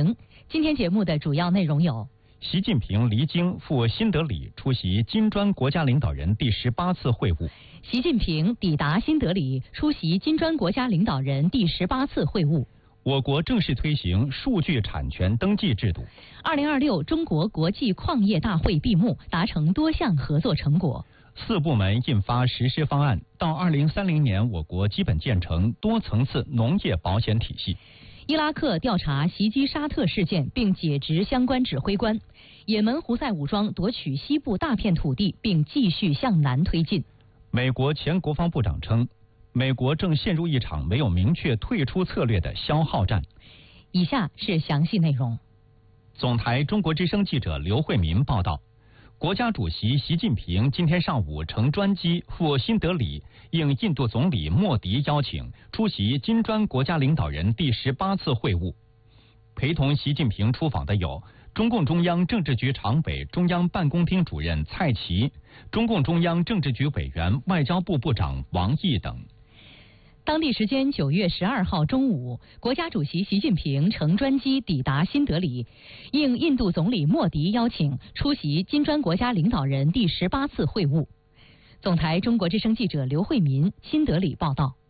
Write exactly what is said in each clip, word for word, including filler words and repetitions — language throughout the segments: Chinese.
平。今天节目的主要内容有： 习近平离京赴新德里出席金砖国家领导人第十八次会晤。 习近平抵达新德里出席金砖国家领导人第十八次会晤。 我国正式推行数据产权登记制度。 二零二六中国国际矿业大会闭幕，达成多项合作成果。 四部门印发实施方案，到二零三零年，我国基本建成多层次农业保险体系。 伊拉克调查袭击沙特事件并解职相关指挥官。也门胡塞武装夺取西部大片土地并继续向南推进。 美国前国防部长称，美国正陷入一场没有明确退出策略的消耗战。 以下是详细内容。 总台中国之声记者刘慧民报道，国家主席习近平今天上午乘专机赴新德里，应印度总理莫迪邀请，出席金砖国家领导人第十八次会晤。陪同习近平出访的有中共中央政治局常委、中央办公厅主任蔡奇，中共中央政治局委员、外交部部长王毅等。 当地时间九月十二号中午，国家主席习近平乘专机抵达新德里，应印度总理莫迪邀请，出席金砖国家领导人第十八次会晤。总台中国之声记者刘慧民新德里报道。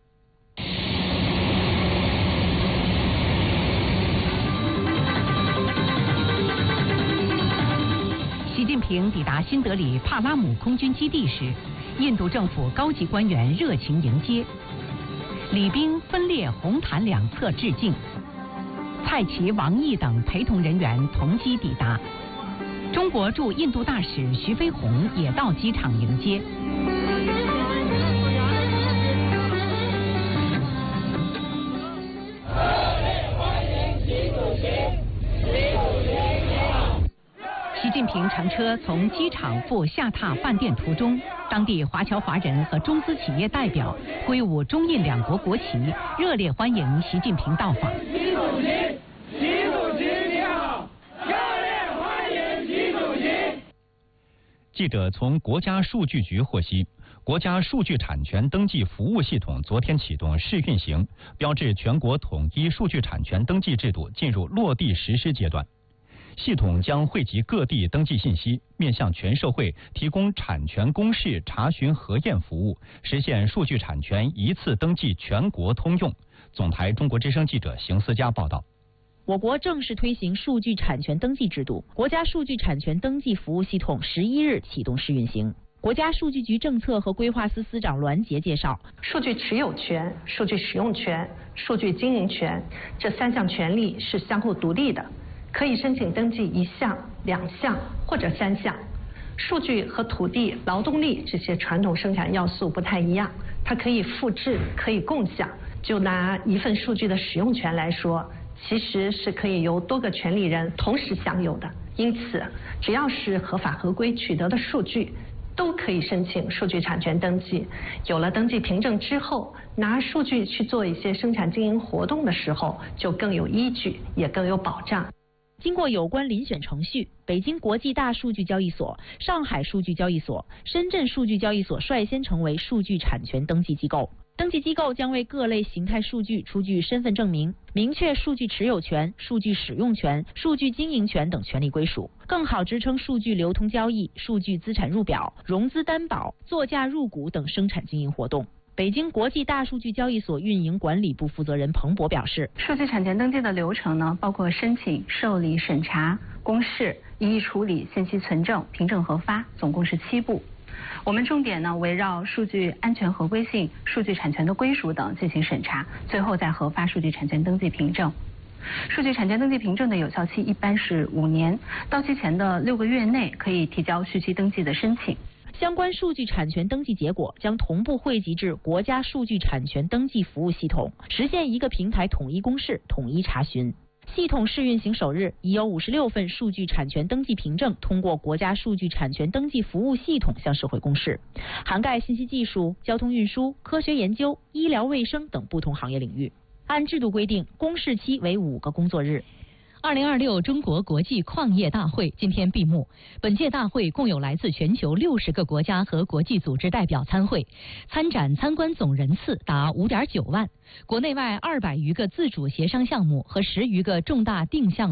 习近平抵达新德里帕拉姆空军基地时，印度政府高级官员热情迎接，礼宾分列红毯两侧致敬。蔡奇、王毅等陪同人员同机抵达，中国驻印度大使徐飞鸿也到机场迎接。习近平乘车从机场赴下榻饭店途中，当地华侨华人和中资企业代表挥舞中印两国国旗，热烈欢迎习近平到访。 习主席，习主席你好，热烈欢迎习主席。 记者从国家数据局获悉，国家数据产权登记服务系统昨天启动试运行，标志全国统一数据产权登记制度进入落地实施阶段。系统将汇集各地登记信息，面向全社会提供产权公示查询核验服务，实现数据产权一次登记全国通用。总台中国之声记者邢思佳报道。 我国正式推行数据产权登记制度，国家数据产权登记服务系统十一日启动试运行。国家数据局政策和规划司司长栾杰介绍， 数据持有权、数据使用权、数据经营权这三项权利是相互独立的，可以申请登记一项、两项或者三项。数据和土地、劳动力这些传统生产要素不太一样，它可以复制，可以共享。就拿一份数据的使用权来说，其实是可以由多个权利人同时享有的。因此，只要是合法合规取得的数据，都可以申请数据产权登记。有了登记凭证之后，拿数据去做一些生产经营活动的时候，就更有依据，也更有保障。 经过有关遴选程序，北京国际大数据交易所、上海数据交易所、深圳数据交易所率先成为数据产权登记机构。登记机构将为各类形态数据出具身份证明，明确数据持有权、数据使用权、数据经营权等权利归属，更好支撑数据流通交易、数据资产入表、融资担保、作价入股等生产经营活动。北京国际大数据交易所运营管理部负责人彭博表示， 数据产权登记的流程呢，包括申请、受理、审查、公示、一一处理、信息存证、凭证核发，总共是七步。我们重点呢围绕数据安全合规性、数据产权的归属等进行审查，最后再核发数据产权登记凭证。数据产权登记凭证的有效期一般是五年，到期前的六个月内可以提交续期登记的申请。 相关数据产权登记结果将同步汇集至国家数据产权登记服务系统，实现一个平台统一公示、统一查询。系统试运行首日，已有五十六份数据产权登记凭证通过国家数据产权登记服务系统向社会公示，涵盖信息技术、交通运输、科学研究、医疗卫生等不同行业领域。按制度规定，公示期为五个工作日。 二零二六中国国际矿业大会今天闭幕。本届大会共有来自全球六十个国家和国际组织代表参会，参展参观总人次达五点九万，国内外二百余个自主协商项目和十余个重大定向